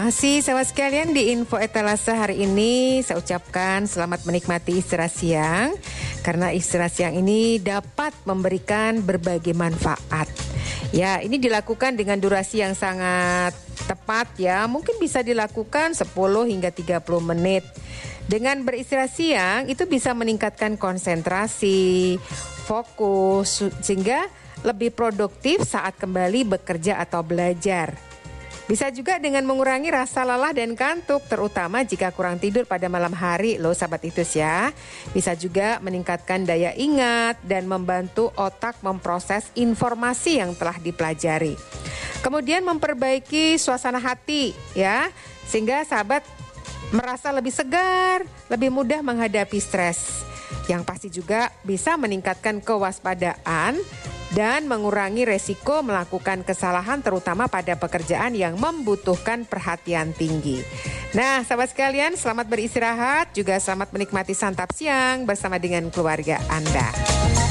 Masih sahabat sekalian di Info Etalase hari ini saya ucapkan selamat menikmati istirahat siang. Karena istirahat siang ini dapat memberikan berbagai manfaat. Ya, ini dilakukan dengan durasi yang sangat tepat ya. Mungkin bisa dilakukan 10 hingga 30 menit. Dengan beristirahat siang itu bisa meningkatkan konsentrasi, fokus, sehingga lebih produktif saat kembali bekerja atau belajar. Bisa juga dengan mengurangi rasa lelah dan kantuk, terutama jika kurang tidur pada malam hari loh sahabat Itus ya. Bisa juga meningkatkan daya ingat dan membantu otak memproses informasi yang telah dipelajari. Kemudian memperbaiki suasana hati ya, sehingga sahabat merasa lebih segar, lebih mudah menghadapi stres. Yang pasti juga bisa meningkatkan kewaspadaan dan mengurangi resiko melakukan kesalahan terutama pada pekerjaan yang membutuhkan perhatian tinggi. Nah, sahabat sekalian, selamat beristirahat, juga selamat menikmati santap siang bersama dengan keluarga Anda.